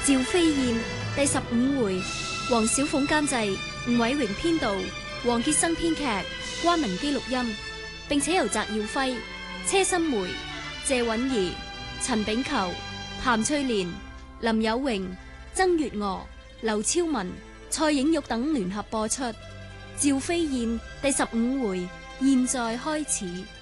趙飛燕第15回，黃小鳳監製，吳偉榮編導，黃傑生編劇，關文基錄音，並且由翟耀輝、車心梅、謝韻儀、陳炳球、譚翠蓮、林有榮、曾月娥、劉超文、蔡影玉等聯合播出。趙飛燕第15回，現在開始。